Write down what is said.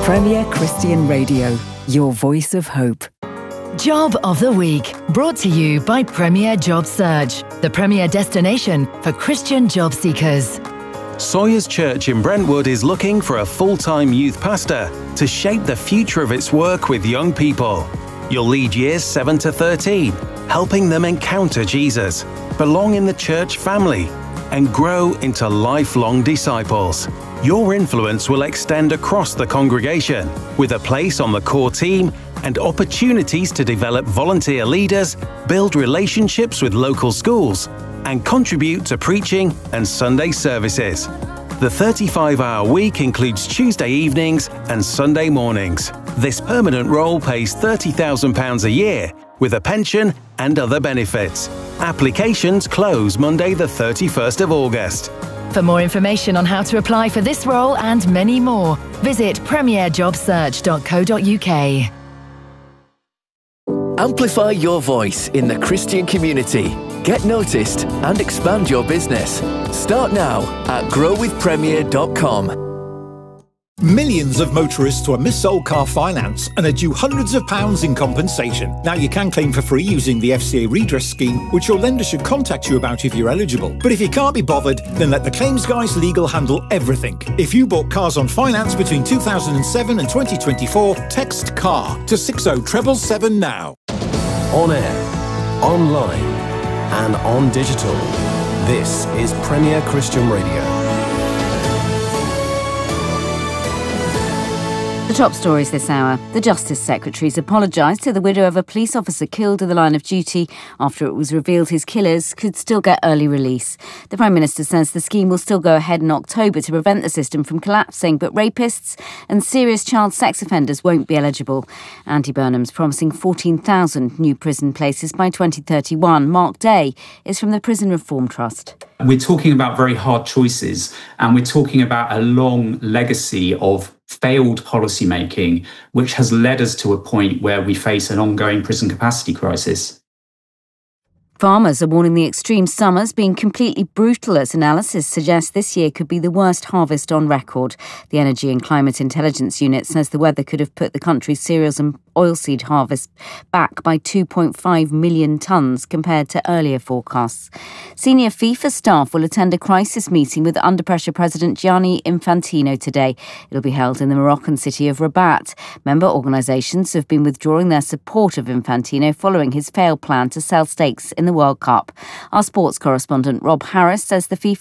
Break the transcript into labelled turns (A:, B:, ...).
A: Premier Christian Radio, your voice of hope.
B: Job of the Week, brought to you by Premier Job Search, the premier destination for Christian job seekers.
C: Sawyers Church in Brentwood is looking for a full-time youth pastor to shape the future of its work with young people. You'll lead years 7 to 13, helping them encounter Jesus, belong in the church family, and grow into lifelong disciples. Your influence will extend across the congregation, with a place on the core team and opportunities to develop volunteer leaders, build relationships with local schools, and contribute to preaching and Sunday services. The 35-hour week includes Tuesday evenings and Sunday mornings. This permanent role pays £30,000 a year, with a pension and other benefits. Applications close Monday the 31st of August.
B: For more information on how to apply for this role and many more, visit premierjobsearch.co.uk.
D: Amplify your voice in the Christian community. Get noticed and expand your business. Start now at growwithpremier.com.
E: Millions of motorists were mis-sold car finance and are due hundreds of pounds in compensation. Now you can claim for free using the FCA redress scheme, which your lender should contact you about if you're eligible. But if you can't be bothered, then let the Claims Guys Legal handle everything. If you bought cars on finance between 2007 and 2024, text CAR to 60777 now.
F: On air, online, and on digital. This is Premier Christian Radio.
G: The top stories this hour. The Justice Secretary's apologised to the widow of a police officer killed in the line of duty after it was revealed his killers could still get early release. The Prime Minister says the scheme will still go ahead in October to prevent the system from collapsing, but rapists and serious child sex offenders won't be eligible. Andy Burnham's promising 14,000 new prison places by 2031. Mark Day is from the Prison Reform Trust.
H: We're talking about very hard choices, and we're talking about a long legacy of failed policy making, which has led us to a point where we face an ongoing prison capacity crisis.
G: Farmers are warning the extreme summer's being completely brutal as analysis suggests this year could be the worst harvest on record. The Energy and Climate Intelligence Unit says the weather could have put the country's cereals and oilseed harvest back by 2.5 million tonnes compared to earlier forecasts. Senior FIFA staff will attend a crisis meeting with under-pressure President Gianni Infantino today. It'll be held in the Moroccan city of Rabat. Member organisations have been withdrawing their support of Infantino following his failed plan to sell stakes in the World Cup. Our sports correspondent Rob Harris says the FIFA